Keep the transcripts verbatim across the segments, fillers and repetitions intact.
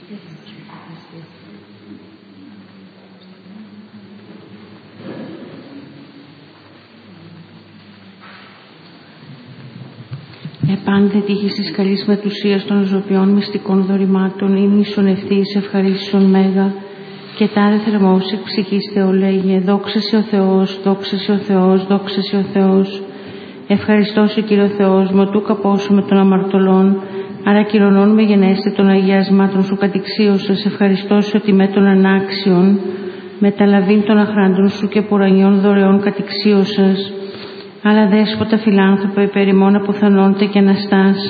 Επάντε τύχη της καλής μετουσίας των ζωπιών μυστικών δωρημάτων ή μίσον ευθύης ευχαρίστησον μέγα και τάδε θερμός εκ ψυχής Θεολέγε, δόξα σε ο Θεός, δόξα σε ο Θεός, δόξα σε ο Θεός. Ευχαριστώ σε Κύριο Θεός, μου του καπώσουμε των αμαρτωλών, άρα κυρωνών με γενέστε των αγιασμάτων σου κατηξίωσας. Ευχαριστώ σε ότι με των ανάξιων, με τα λαβήν των αχράντων σου και πουρανιών δωρεών κατηξίωσας. Αλλά δέσποτα φιλάνθρωπε, υπερημών αποθανώντε και αναστάς.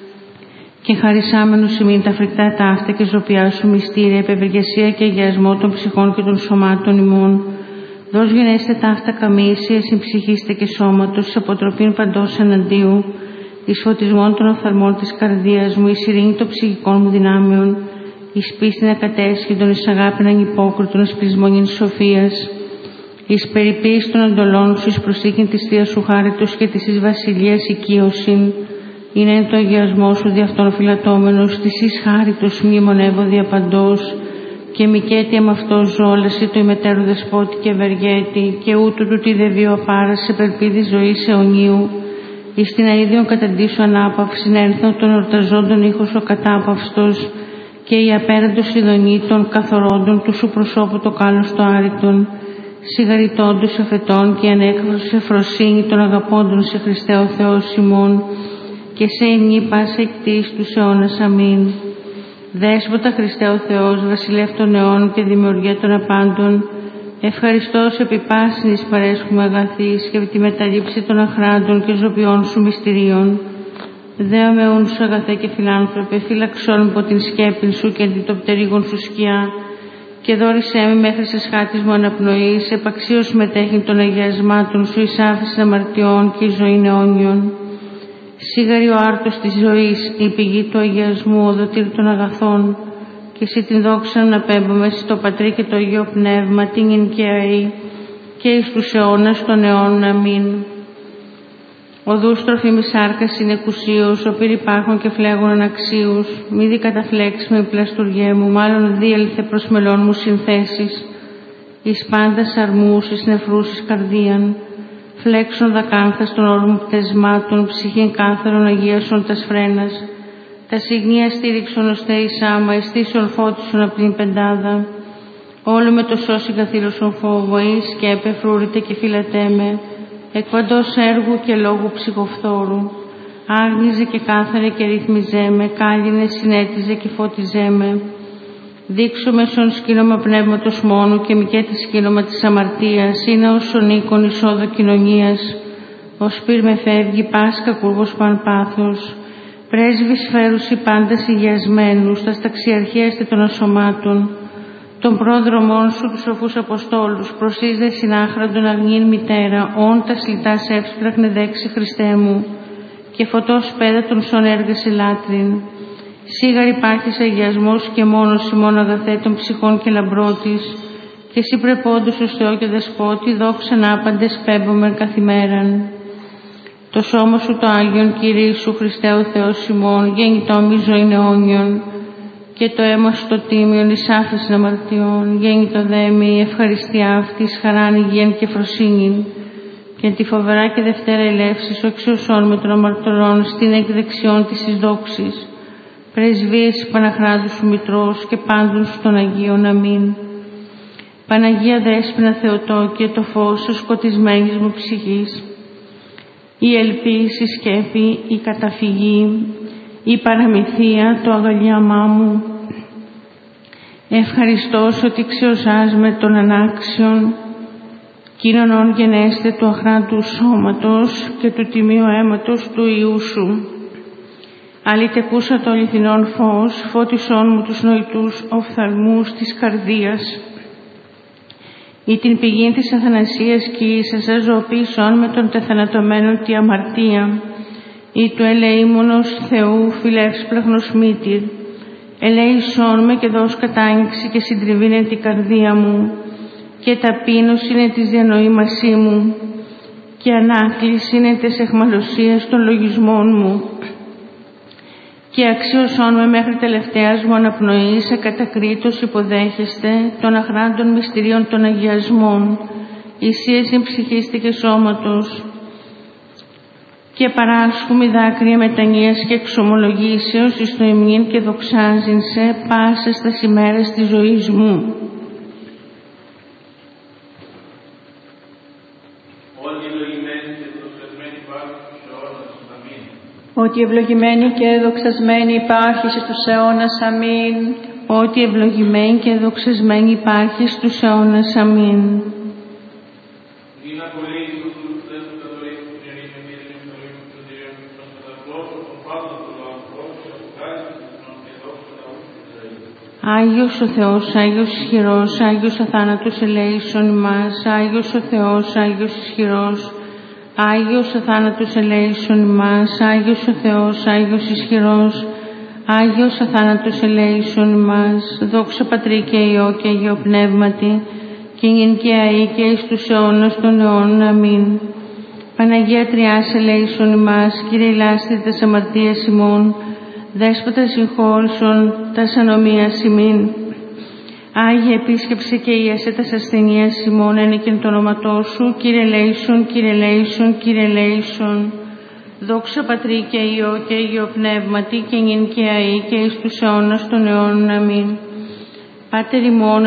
Και χαρισάμενους ημίν τα φρικτά ταύτα και ζωπιά σου μυστήρια, επευεργεσία και αγιασμό των ψυχών και των σωμάτων ημών. Δώσ' γενέστε ταύτα καμίσια, συμψυχήστε και σώματος, εις αποτροπήν παντός εναντίου, εις φωτισμών των οφθαλμών της καρδίας μου, εις ειρήνη των ψυχικών μου δυνάμεων, εις πίστην ακατέσχυντον, εις αγάπην ανυπόκριτον, εις πλεισμονήν σοφίας. Εις περιποίηση των εντολών σου, εις προσήκην της Θείας σου χάριτος και της εις βασιλείας οικείωσιν, είναι εν το αγιασμό σου δι' αυτόν φυλατώμενος, της εις χάριτος μνημονεύω διαπαντός, και μικέτια με αυτό ζόλαση το ημετέρου δεσπότη και ευεργέτη, και ούτου του τη δεβίω απάρασε περπίδη ζωής αιωνίου, εις την αΐδιον καταντήσου ανάπαυσιν ένθον των εορταζόντων ήχος ο κατάπαυστος, και η απέραντος ειδονή των καθορώντων του σου προσώπου το κάλος το άρρητον, σιγαριτώντους εφετών και ανέκφρος εφροσύνη των αγαπώντων σε Χριστέ ο Θεός ημών, και σε ενή πάσα εκτής τους αιώνας αμήν. Δέσποτα Χριστέ ο Θεός, βασιλεύ των αιώνων και δημιουργέ των απάντων, ευχαριστώς επί πάσινης παρέσχουμε αγαθής και επί τη μεταλήψη των αχράντων και ζωπιών σου μυστηρίων. Δέαμε ούν σου αγαθέ και φιλάνθρωπε, φύλαξόν από την σκέπην σου και την το πτερίγον σου σκιά, και δόρισέ με μέχρι σε σχάτης μου αναπνοής, επαξίως μετέχειν των αγιασμάτων σου, εις άφησης αμαρτιών και εις ζωήν αιώνιον. Σίγαρη ο άρτος της ζωής, η πηγή του αγιασμού, ο δοτήρ των αγαθών, και εσύ την δόξα να πέμπουμε στο Πατρί και το Αγίο Πνεύμα, την ειν και αεί, και εις τους αιώνας των αιώνων αμήν. Οδούς τροφήμης σάρκας είναι εκουσίως, ο πυρ υπάρχων και φλέγων αναξίους, μη δι καταφλέξεις με πλαστουργέ μου, μάλλον δίελθε προς μελών μου συνθέσεις, εις πάντας αρμούς, εις νεφρούς, εις καρδίαν, φλέξον δακάνθας των όρμων πτεσμάτων, ψυχήν κάθαρον αγίασον τας φρένας, τα συγνία στήριξον ως θέης άμα, εστίσον φώτισον απ' την πεντάδα, όλο με το σώσι καθήλωσον φόβο, ή σκέπε φρούρητε και φυλατέμε, εκ παντός έργου και λόγου ψυχοφθόρου, άγνιζε και κάθαρε και ρυθμιζέ με, κάλυνε, συνέτιζε και φώτιζέ με. Δείξω μέσον σκήνομα πνεύματος μόνου και μικέτη σκήνομα της αμαρτίας, είναι ως ο νίκον εισόδο κοινωνίας, ως πυρ με φεύγει πας κακούργος παν πάθος, πρέσβης φέρουσι πάντας υγιασμένους, τα σταξιαρχίαστε των ασωμάτων, των πρόδρομών σου τους σοφούς Αποστόλους, προσείσδε συνάχραντον αγνήν μητέρα, όν τα σλιτάς εύσπραχνε δέξη Χριστέ μου, και φωτός πέδατον σον έργασε λάτριν. Σίγαρ υπάρχεις αγιασμός και μόνος ημών αγαθέ των ψυχών και λαμπρότης, και εσύ πρεπόντους ως Θεό και Δεσπότη, δόξαν άπαντες πέμπομεν καθημέραν. Το σώμα σου το Άγιον Κύριε σου Χριστέ ο Θεός ημών, γέννητό μη ζωήν αιώνιον, και το αίμα σου το τίμιον εις άφεσιν αμαρτιών, γέννητο δε μη ευχαριστία αυτής χαράν υγιέν και φροσύνην, και τη φοβερά και δευτέρα ελεύση σου εξιωσών με των αμαρτωρών στην εκδεξιών της εις δόξης, πρεσβείες Παναχράντου σου Μητρός και πάντων σου των Αγίων. Αμήν. Παναγία Δέσποινα Θεοτόκια, το φως ο σκοτισμένης μου ψυχής, η ελπίς, η σκέπη, η καταφυγή, η παραμυθία, το αγαλίαμά μου, ευχαριστώς ότι ξεωσάς με των ανάξιων, κοινωνών γενέστε του αχράντου σώματος και του τιμίου αίματος του Υιού σου. Αλητεκούσα το αληθινόν φως, φώτισόν μου τους νοητούς οφθαλμούς της καρδίας, ή την πηγή της αθανασίας κοίησασα ζωοποίησόν με των τεθανατωμένων τη αμαρτία, ή του ελεήμονος Θεού φιλεύσπλαχνος μήτυρ, ελέησόν με και δώσ' κατάνοιξη και συντριβήνε την καρδία μου, και ταπείνος είναι της διανοήμασή μου, και ανάκληση είναι της εχμαλωσίας των λογισμών μου. και αξίωσόν με μέχρι τελευταίας μου αναπνοής εκατακρίτως υποδέχεστε των αχράντων μυστηρίων των αγιασμών, εισίεσιν ψυχίστη και σώματος, και παράσχουμι δάκρυα μετανοίας και εξομολογήσεως εις το ημνήν και δοξάζειν σε πάσες τας ημέρες της ζωής μου. Ότι ευλογημένη και δοξασμένη υπάρχει στους αιώνας. Αμήν. Ότι ευλογημένη και δοξασμένη υπάρχει στους αιώνας. Αμήν. Άγιος ο Θεός, Άγιος ισχυρός, Άγιος αθάνατος ελέησον ημάς. Άγιος ο Θεός, Άγιος ισχυρός, Άγιος αθάνατος ελέησον ημάς. Άγιος ο Θεός, Άγιος ισχυρός, Άγιος αθάνατος ελέησον ημάς. Δόξα Πατρί και Υιό και Αγίο Πνεύματι, και νυν και αεί και εις τους αιώνας των αιώνων. Αμήν. Παναγία Τριάς ελέησον ημάς. Κύριε ηλάστη τας αμαρτίας ημών, Δέσποτα συγχώρησον τας ανομίας ημίν. Άγιε επίσκεψε και ίασε τας ασθενείας ημών, ένικεν το όνοματό σου. Κύριε ελέησον, Κύριε ελέησον, Κύριε ελέησον. Δόξα Πατρί και Υιό και Αγίο Πνεύματι, και νυν και αεί και εις τους αιώνας των αιώνων. Αμήν. Πάτερ ημών,